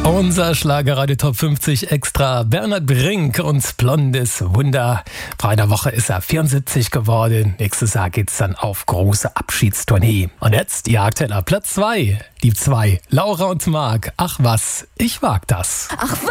Unser Schlagerradio Top 50 Extra. Bernhard Brink und Blondes Wunder. Vor einer Woche ist er 74 geworden. Nächstes Jahr geht's dann auf große Abschiedstournee. Und jetzt ihr aktueller Platz 2. Die 2. Laura und Marc. Ach was, ich wag das. Ach was.